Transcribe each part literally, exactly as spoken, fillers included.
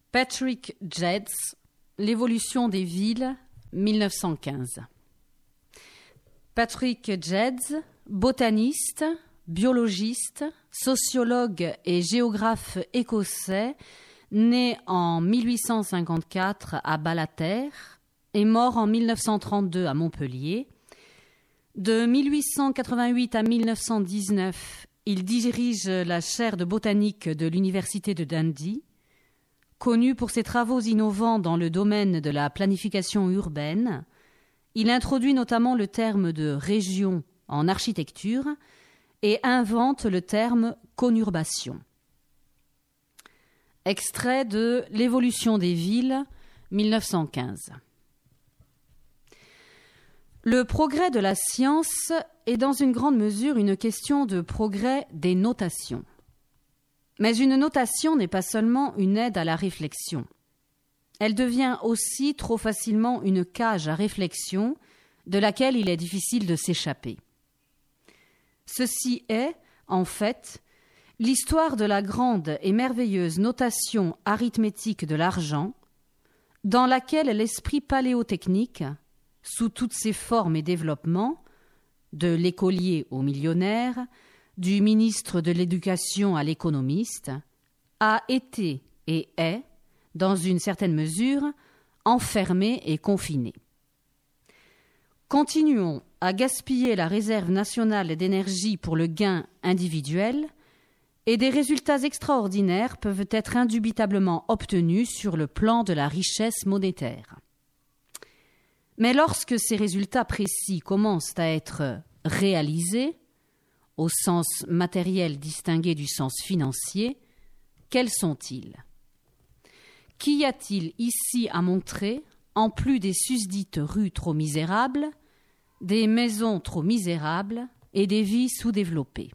Patrick Jedds, L'évolution des villes, mille neuf cent quinze. Patrick Jedds, botaniste, biologiste, sociologue et géographe écossais, né en mille huit cent cinquante-quatre à Ballater et mort en mille neuf cent trente-deux à Montpellier. De mille huit cent quatre-vingt-huit à mille neuf cent dix-neuf, il dirige la chaire de botanique de l'université de Dundee. Connu pour ses travaux innovants dans le domaine de la planification urbaine, il introduit notamment le terme de région en architecture et invente le terme conurbation. Extrait de L'évolution des villes, mille neuf cent quinze. Le progrès de la science est dans une grande mesure une question de progrès des notations. Mais une notation n'est pas seulement une aide à la réflexion. Elle devient aussi trop facilement une cage à réflexion de laquelle il est difficile de s'échapper. Ceci est, en fait, l'histoire de la grande et merveilleuse notation arithmétique de l'argent, dans laquelle l'esprit paléotechnique, sous toutes ses formes et développements, de l'écolier au millionnaire, du ministre de l'Éducation à l'économiste, a été et est, dans une certaine mesure, enfermé et confiné. Continuons à gaspiller la réserve nationale d'énergie pour le gain individuel, et des résultats extraordinaires peuvent être indubitablement obtenus sur le plan de la richesse monétaire. Mais lorsque ces résultats précis commencent à être réalisés, au sens matériel distingué du sens financier, quels sont-ils? Qu'y a-t-il ici à montrer, en plus des susdites rues trop misérables, des maisons trop misérables et des vies sous-développées?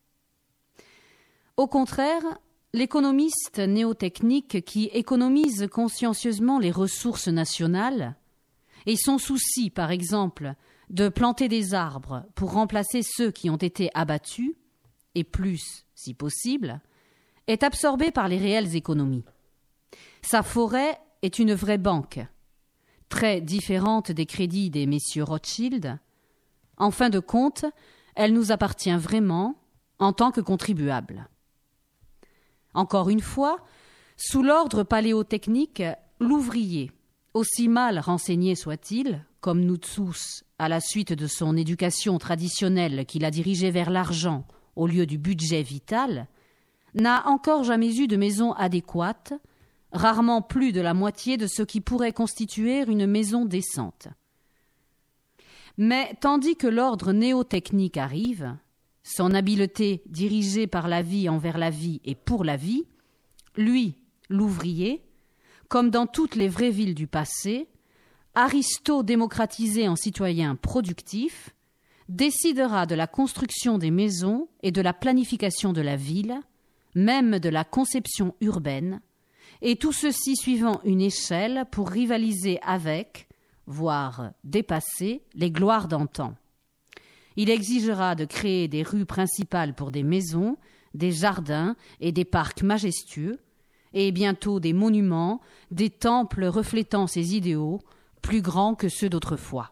Au contraire, l'économiste néotechnique qui économise consciencieusement les ressources nationales et son souci, par exemple, de planter des arbres pour remplacer ceux qui ont été abattus, et plus, si possible, est absorbé par les réelles économies. Sa forêt est une vraie banque, très différente des crédits des messieurs Rothschild. En fin de compte, elle nous appartient vraiment en tant que contribuables. Encore une fois, sous l'ordre paléotechnique, l'ouvrier, aussi mal renseigné soit-il, comme nous tous, à la suite de son éducation traditionnelle qui l'a dirigé vers l'argent au lieu du budget vital, n'a encore jamais eu de maison adéquate, rarement plus de la moitié de ce qui pourrait constituer une maison décente. Mais tandis que l'ordre néotechnique arrive, son habileté dirigée par la vie envers la vie et pour la vie, lui, l'ouvrier, comme dans toutes les vraies villes du passé, aristo-démocratisé en citoyen productif, décidera de la construction des maisons et de la planification de la ville, même de la conception urbaine, et tout ceci suivant une échelle pour rivaliser avec, voire dépasser, les gloires d'antan. Il exigera de créer des rues principales pour des maisons, des jardins et des parcs majestueux, et bientôt des monuments, des temples reflétant ses idéaux, plus grands que ceux d'autrefois.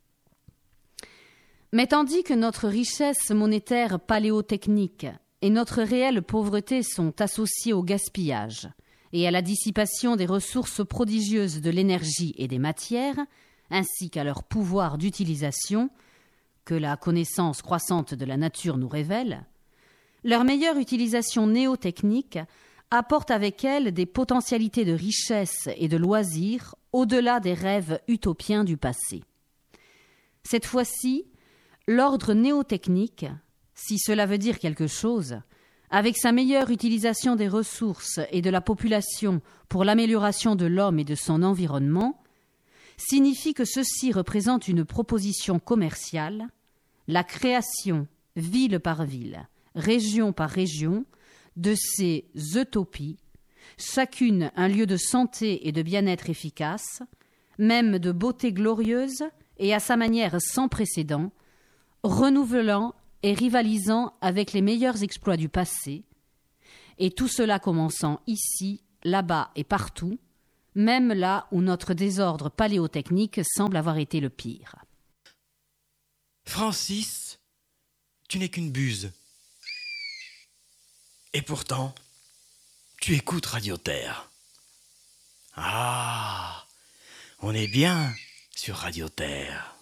Mais tandis que notre richesse monétaire paléotechnique et notre réelle pauvreté sont associées au gaspillage et à la dissipation des ressources prodigieuses de l'énergie et des matières, ainsi qu'à leur pouvoir d'utilisation, que la connaissance croissante de la nature nous révèle, leur meilleure utilisation néotechnique apporte avec elle des potentialités de richesse et de loisirs au-delà des rêves utopiens du passé. Cette fois-ci, l'ordre néotechnique, si cela veut dire quelque chose, avec sa meilleure utilisation des ressources et de la population pour l'amélioration de l'homme et de son environnement, signifie que ceci représente une proposition commerciale, la création, ville par ville, région par région, de ces utopies, chacune un lieu de santé et de bien-être efficace, même de beauté glorieuse et à sa manière sans précédent, renouvelant et rivalisant avec les meilleurs exploits du passé, et tout cela commençant ici là-bas et partout, même là où notre désordre paléotechnique semble avoir été le pire. Francis, tu n'es qu'une buse. Et pourtant, tu écoutes Radio Terre. Ah, on est bien sur Radio Terre.